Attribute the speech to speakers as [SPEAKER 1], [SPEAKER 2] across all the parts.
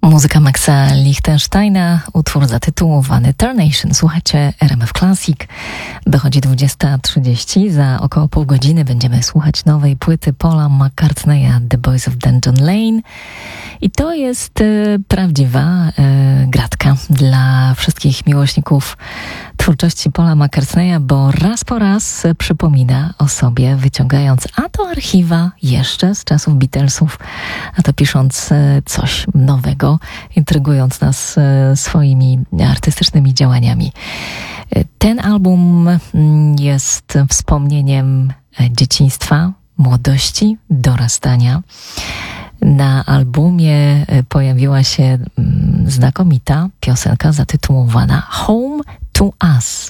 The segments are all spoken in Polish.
[SPEAKER 1] Muzyka Maxa Lichtensteina, utwór zatytułowany Tarnation. Słuchajcie RMF Classic. Dochodzi 20:30. Za około pół godziny będziemy słuchać nowej płyty Paula McCartneya, The Boys of Dungeon Lane. I to jest prawdziwa gratka dla wszystkich miłośników twórczości Paula McCartneya, bo raz po raz przypomina o sobie, wyciągając a to archiwa jeszcze z czasów Beatlesów, a to pisząc coś nowego, intrygując nas swoimi artystycznymi działaniami. Ten album jest wspomnieniem dzieciństwa, młodości, dorastania. Na albumie pojawiła się znakomita piosenka zatytułowana Home to Us,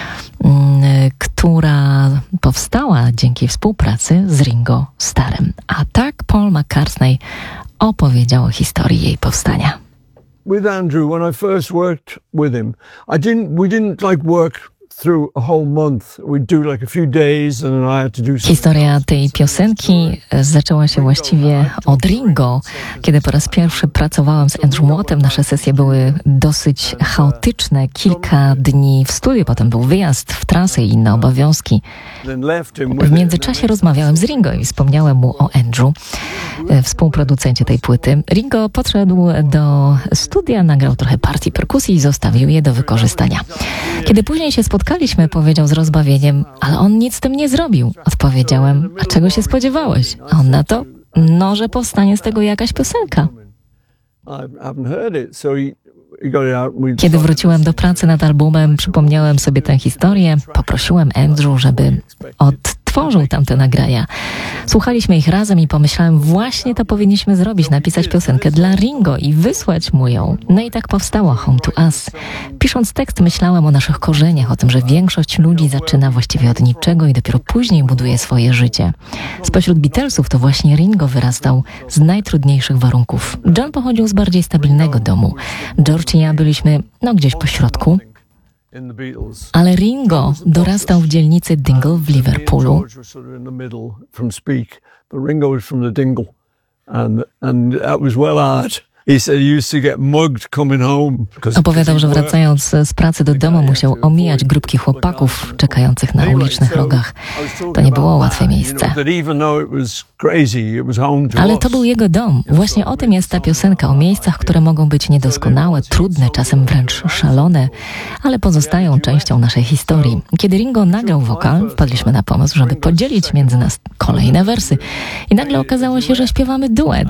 [SPEAKER 1] która powstała dzięki współpracy z Ringo Starrem. A tak Paul McCartney opowiedział o historii jej powstania.
[SPEAKER 2] With Andrew, when I first worked with him, we didn't like work through a whole month. We'd do like a few days and then I had to do.
[SPEAKER 1] Historia tej piosenki zaczęła się właściwie od Ringo. Kiedy po raz pierwszy pracowałem z Andrew Wattem, nasze sesje były dosyć chaotyczne. Kilka dni w studiu, potem był wyjazd w trasę i inne obowiązki. W międzyczasie rozmawiałem z Ringo i wspomniałem mu o Andrew, współproducencie tej płyty. Ringo podszedł do studia, nagrał trochę partii perkusji i zostawił je do wykorzystania. Kiedy później się spotkaliśmy, powiedział z rozbawieniem, ale on nic z tym nie zrobił. Odpowiedziałem, a czego się spodziewałeś? A on na to, no, że powstanie z tego jakaś piosenka. Kiedy wróciłem do pracy nad albumem, przypomniałem sobie tę historię, poprosiłem Andrew, żeby odtworzył tamte nagrania. Słuchaliśmy ich razem i pomyślałem, właśnie to powinniśmy zrobić, napisać piosenkę dla Ringo i wysłać mu ją. No i tak powstało Home to Us. Pisząc tekst myślałem o naszych korzeniach, o tym, że większość ludzi zaczyna właściwie od niczego i dopiero później buduje swoje życie. Spośród Beatlesów to właśnie Ringo wyrastał z najtrudniejszych warunków. John pochodził z bardziej stabilnego domu. George i ja byliśmy, gdzieś po środku. Ale Ringo dorastał w dzielnicy Dingle w Liverpoolu. Opowiadał, że wracając z pracy do domu musiał omijać grupki chłopaków czekających na ulicznych rogach. To nie było łatwe miejsce. Ale to był jego dom. Właśnie o tym jest ta piosenka, o miejscach, które mogą być niedoskonałe, trudne, czasem wręcz szalone, ale pozostają częścią naszej historii. Kiedy Ringo nagrał wokal, wpadliśmy na pomysł, żeby podzielić między nas kolejne wersy. I nagle okazało się, że śpiewamy duet.